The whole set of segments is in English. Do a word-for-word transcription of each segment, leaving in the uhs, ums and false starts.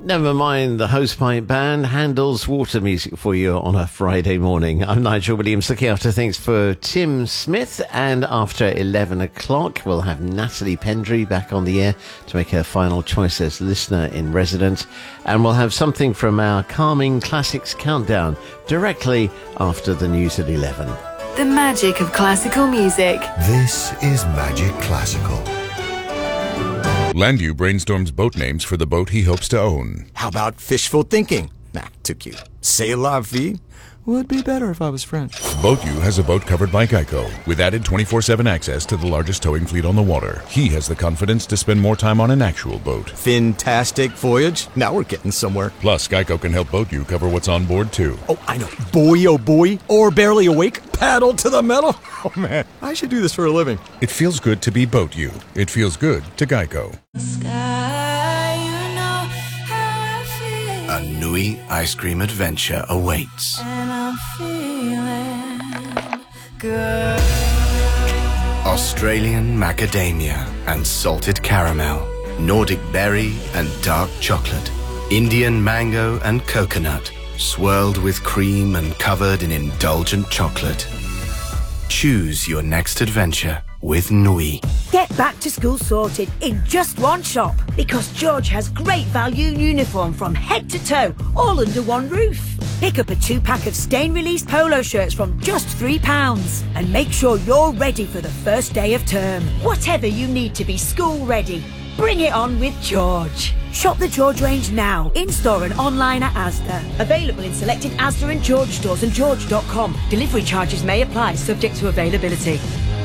Never mind the Hosepipe Band handles water music for you on a Friday morning. I'm Nigel Williams, looking after things for Tim Smith, and after eleven o'clock we'll have Natalie Pendry back on the air to make her final choice as listener in residence, and we'll have something from our calming classics countdown directly after the news at eleven. The magic of classical music. This is Magic Classical. Landu brainstorms boat names for the boat he hopes to own. How about fishful thinking? Nah, too cute. C'est la vie? Would be better if I was French. BoatU has a boat covered by Geico, with added twenty-four seven access to the largest towing fleet on the water. He has the confidence to spend more time on an actual boat. Fantastic voyage. Now we're getting somewhere. Plus, Geico can help BoatU cover what's on board, too. Oh, I know. Boy, oh boy. Or barely awake. Paddle to the metal. Oh, man. I should do this for a living. It feels good to be BoatU. It feels good to Geico. Sky, you know how I feel. A Nui ice cream adventure awaits. And I'm feeling good. Australian macadamia and salted caramel, Nordic berry and dark chocolate, Indian mango and coconut, swirled with cream and covered in indulgent chocolate. Choose your next adventure with Nui. Get back to school sorted in just one shop, because George has great value uniform from head to toe, all under one roof. Pick up a two-pack of stain-released polo shirts from just three pounds and make sure you're ready for the first day of term. Whatever you need to be school-ready, bring it on with George. Shop the George range now, in-store and online at Asda. Available in selected Asda and George stores and george dot com. Delivery charges may apply, subject to availability.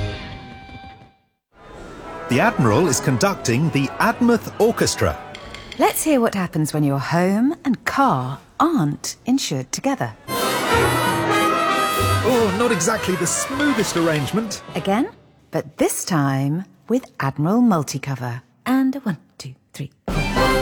The Admiral is conducting the Admouth Orchestra. Let's hear what happens when your home and car aren't insured together. Oh, not exactly the smoothest arrangement. Again, but this time with Admiral Multicover. And a one, two, three, four.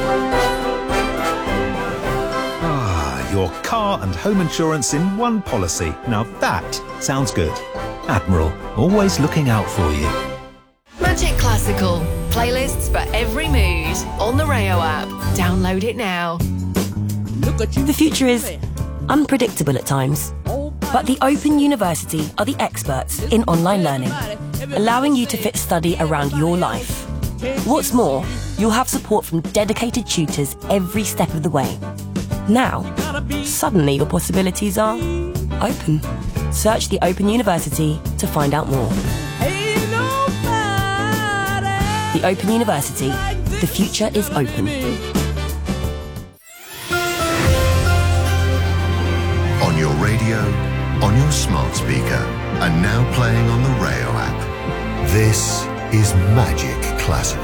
Ah, your car and home insurance in one policy. Now that sounds good. Admiral, always looking out for you. Magic Classical. Playlists for every mood. On the Rayo app. Download it now. The future is unpredictable at times, but the Open University are the experts in online learning, allowing you to fit study around your life. What's more, you'll have support from dedicated tutors every step of the way. Now, suddenly your possibilities are open. Search the Open University to find out more. The Open University. The future is open. On your radio, on your smart speaker, and now playing on the Rayo app. This is Magic Classical.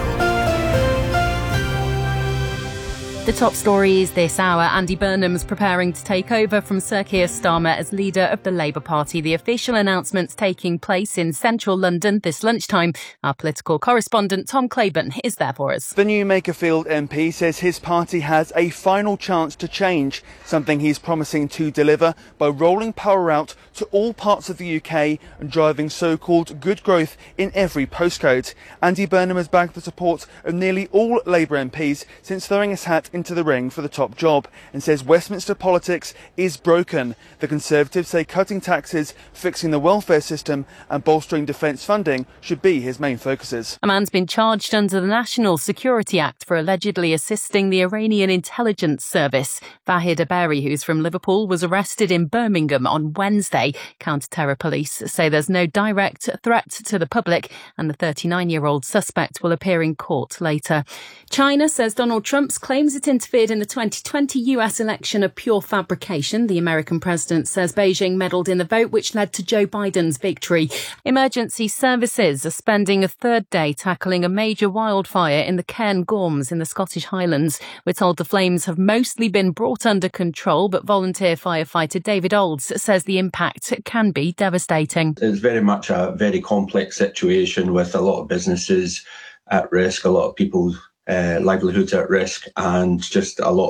The top stories this hour. Andy Burnham's preparing to take over from Sir Keir Starmer as leader of the Labour Party. The official announcement's taking place in central London this lunchtime. Our political correspondent Tom Claiborne is there for us. The new Makerfield M P says his party has a final chance to change, something he's promising to deliver by rolling power out to all parts of the U K and driving so-called good growth in every postcode. Andy Burnham has bagged the support of nearly all Labour M Ps since throwing his hat into the ring for the top job, and says Westminster politics is broken. The Conservatives say cutting taxes, fixing the welfare system and bolstering defence funding should be his main focuses. A man's been charged under the National Security Act for allegedly assisting the Iranian intelligence service. Vahid Aberi, who's from Liverpool, was arrested in Birmingham on Wednesday. Counter-terror police say there's no direct threat to the public, and the thirty-nine-year-old suspect will appear in court later. China says Donald Trump's claims it interfered in the twenty twenty U S election are pure fabrication. The American president says Beijing meddled in the vote, which led to Joe Biden's victory. Emergency services are spending a third day tackling a major wildfire in the Cairn Gorms in the Scottish Highlands. We're told the flames have mostly been brought under control, but volunteer firefighter David Olds says the impact can be devastating. It's very much a very complex situation with a lot of businesses at risk, a lot of people's uh, livelihoods at risk, and just a lot of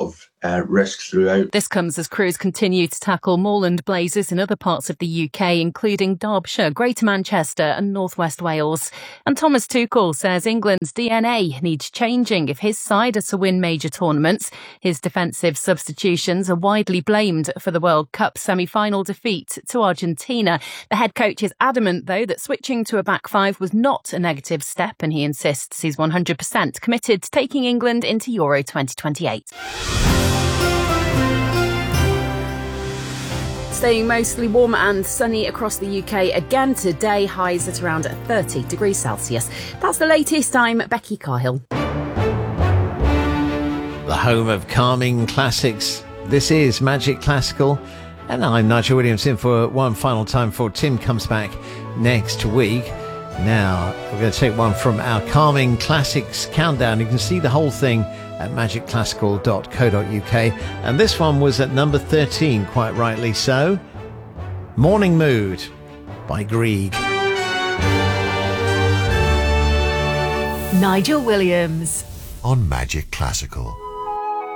uh, risks throughout. This comes as crews continue to tackle moorland blazes in other parts of the U K, including Derbyshire, Greater Manchester and North West Wales. And Thomas Tuchel says England's D N A needs changing if his side are to win major tournaments. His defensive substitutions are widely blamed for the World Cup semi-final defeat to Argentina. The head coach is adamant, though, that switching to a back five was not a negative step, and he insists he's one hundred percent committed to taking England into Euro twenty twenty-eight. Staying mostly warm and sunny across the U K again today, highs at around thirty degrees Celsius. That's the latest. I'm Becky Carhill. The home of calming classics. This is Magic Classical, and I'm Nigel Williamson for one final time before Tim comes back next week. Now, we're going to take one from our Calming Classics countdown. You can see the whole thing at magic classical dot co dot uk. And this one was at number thirteen, quite rightly so. Morning Mood by Grieg. Nigel Williams on Magic Classical.